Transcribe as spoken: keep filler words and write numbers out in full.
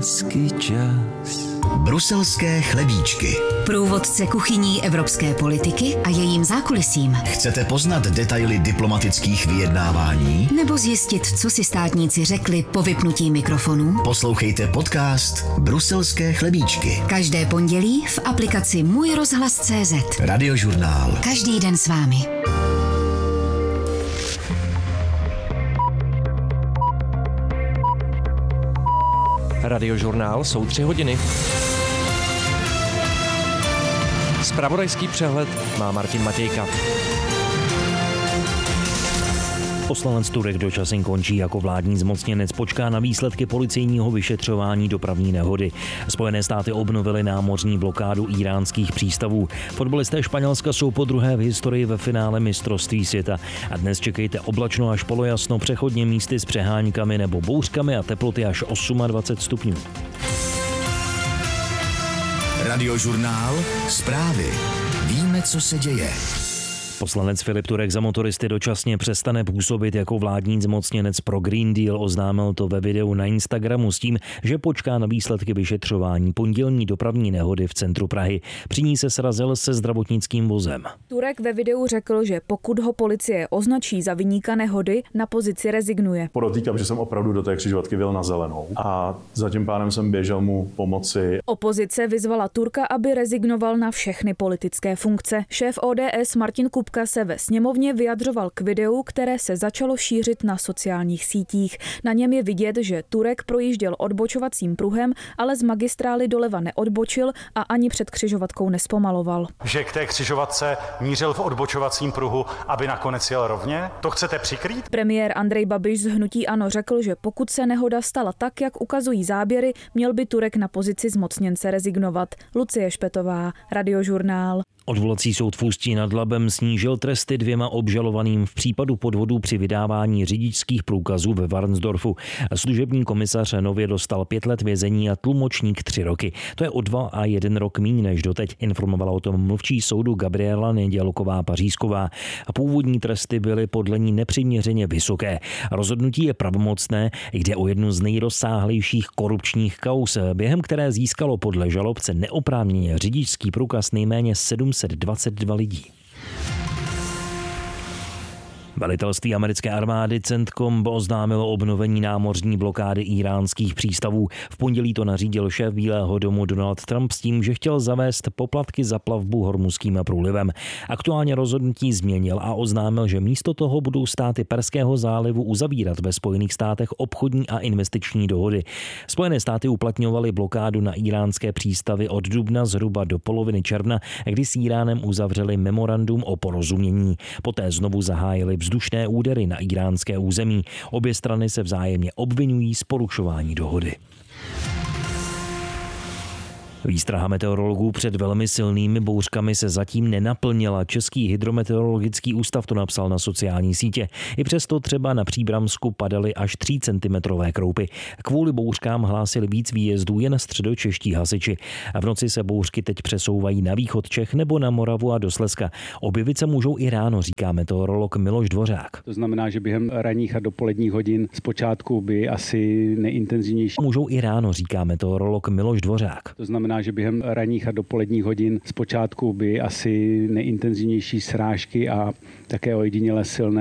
vždycky čas. Bruselské chlebíčky. Průvodce kuchyní evropské politiky a jejím zákulisím. Chcete poznat detaily diplomatických vyjednávání? Nebo zjistit, co si státníci řekli po vypnutí mikrofonů? Poslouchejte podcast Bruselské chlebíčky. Každé pondělí v aplikaci Můj rozhlas tečka cé zet. Radiožurnál. Každý den s vámi. Radiožurnál jsou tři hodiny. Zpravodajský přehled má Martin Matějka. Poslanec Turek dočasně končí, jako vládní zmocněnec počká na výsledky policejního vyšetřování dopravní nehody. Spojené státy obnovily námořní blokádu íránských přístavů. Fotbalisté Španělska jsou podruhé v historii ve finále mistrovství světa. A dnes čekejte oblačno až polojasno, přechodně místy s přeháňkami nebo bouřkami a teploty až dvacet osm stupňů. Radiožurnál. Zprávy. Víme, co se děje. Poslanec Filip Turek za motoristy dočasně přestane působit jako vládní zmocněnec pro Green Deal, oznámil to ve videu na Instagramu s tím, že počká na výsledky vyšetřování pondělní dopravní nehody v centru Prahy. Při ní se srazil se zdravotnickým vozem. Turek ve videu řekl, že pokud ho policie označí za viníka nehody, na pozici rezignuje. Podotýkám, že jsem opravdu do té křižovatky vyjel na zelenou a za tím pádem jsem běžel mu pomoci. Opozice vyzvala Turka, aby rezignoval na všechny politické funkce. Šéf O D S Martin Kupka se ve sněmovně vyjadřoval k videu, které se začalo šířit na sociálních sítích. Na něm je vidět, že Turek projížděl odbočovacím pruhem, ale z magistrály doleva neodbočil a ani před křižovatkou nespomaloval. Že k té křižovatce mířil v odbočovacím pruhu, aby nakonec jel rovně? To chcete přikrýt? Premiér Andrej Babiš z hnutí ANO řekl, že pokud se nehoda stala tak, jak ukazují záběry, měl by Turek na pozici zmocněnce rezignovat. Lucie Špetová, Radiožurnál. Odvolací soud v Ústí nad Labem snížil tresty dvěma obžalovaným v případu podvodu při vydávání řidičských průkazů ve Varnsdorfu. Služební komisař nově dostal pět let vězení a tlumočník tři roky. To je o dva a jeden rok míň než doteď, informovala o tom mluvčí soudu Gabriela Nedělková-Pařízková. Původní tresty byly podle ní nepřiměřeně vysoké. Rozhodnutí je pravomocné, jde o jednu z nejrozsáhlejších korupčních kauz, během které získalo podle žalobce neoprávněně řidičský průkaz nejméně sedm set dvacet dva lidí. Velitelství americké armády CENTCOM oznámilo obnovení námořní blokády íránských přístavů. V pondělí to nařídil šéf Bílého domu Donald Trump s tím, že chtěl zavést poplatky za plavbu Hormuzským průlivem. Aktuálně rozhodnutí změnil a oznámil, že místo toho budou státy Perského zálivu uzavírat ve Spojených státech obchodní a investiční dohody. Spojené státy uplatňovaly blokádu na íránské přístavy od dubna zhruba do poloviny června, kdy s Íránem uzavřeli memorandum o porozumění. Poté znovu zahájili vzdušné údery na íránské území. Obě strany se vzájemně obvinují z porušování dohody. Výstraha meteorologů před velmi silnými bouřkami se zatím nenaplnila. Český hydrometeorologický ústav to napsal na sociální sítě. I přesto třeba na Příbramsku padaly až tří centimetrové kroupy. Kvůli bouřkám hlásili víc výjezdů jen středočeští hasiči. A v noci se bouřky teď přesouvají na východ Čech nebo na Moravu a do Slezska. Objevit se můžou i ráno, říká meteorolog Miloš Dvořák. To znamená, že během ranních a dopoledních hodin zpočátku by asi nejintenzivnější. Můžou i ráno, říká meteorolog Miloš Dvořák. To znamená, že během ranních a dopoledních hodin zpočátku by asi nejintenzivnější srážky a také ojediněle silné